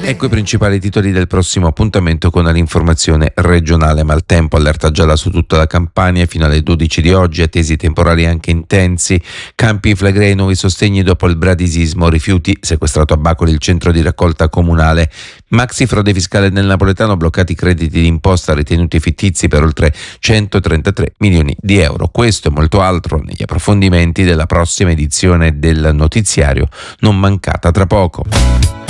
Ecco i principali titoli del prossimo appuntamento con l'informazione regionale. Maltempo, allerta gialla su tutta la Campania fino alle 12 di oggi, attesi temporali anche intensi. Campi Flegrei, nuovi sostegni dopo il bradisismo. Rifiuti, sequestrato a Bacoli il centro di raccolta comunale. Maxi frode fiscale nel napoletano, bloccati crediti d'imposta ritenuti fittizi per oltre 133 milioni di euro. Questo e molto altro negli approfondimenti della prossima edizione del notiziario, non mancata tra poco.